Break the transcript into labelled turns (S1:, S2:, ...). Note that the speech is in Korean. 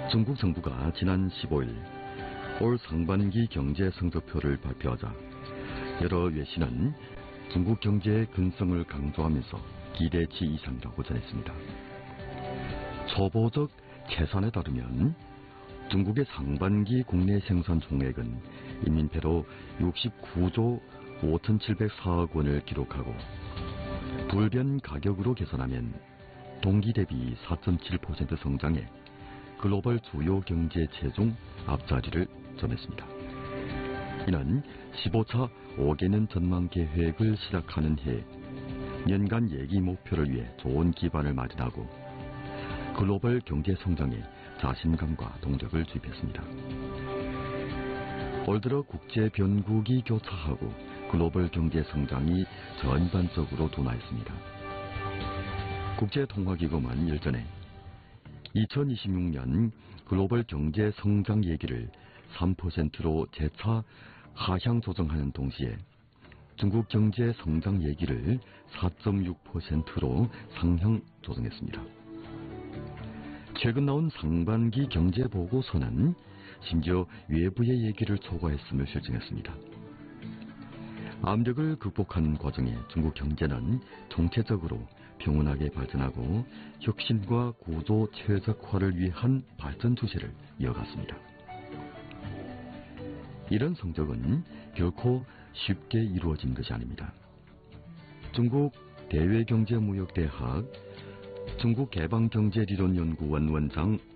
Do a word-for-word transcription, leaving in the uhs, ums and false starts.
S1: 중국 정부가 지난 십오일 올 상반기 경제 성적표를 발표하자 여러 외신은 중국 경제의 근성을 강조하면서 기대치 이상이라고 전했습니다. 초보적 채산에 따르면 중국의 상반기 국내 생산 총액은 인민폐로 육십구조 오천칠백사억 원을 기록하고 불변 가격으로 계산하면 동기 대비 사 점 칠 퍼센트 성장해 글로벌 주요 경제체 중 앞자리를 점했습니다. 이는 십오차 오 개년 전망 계획을 시작하는 해 연간 예기 목표를 위해 좋은 기반을 마련하고 글로벌 경제 성장에 자신감과 동력을 주입했습니다. 올 들어 국제 변국이 교차하고 글로벌 경제 성장이 전반적으로 둔화했습니다. 국제통화기금은 일전에 이천이십육년 글로벌 경제 성장 예기를 삼 퍼센트로 재차 하향 조정하는 동시에 중국 경제 성장 예기를 사 점 육 퍼센트로 상향 조정했습니다. 최근 나온 상반기 경제 보고서는 심지어 외부의 얘기를 초과했음을 실증했습니다. 압력을 극복하는 과정에 중국 경제는 총체적으로 평온하게 발전하고 혁신과 구조 최적화를 위한 발전 추세를 이어갔습니다. 이런 성적은 결코 쉽게 이루어진 것이 아닙니다. 중국 대외경제무역대학 중국개방경제리론연구원 원장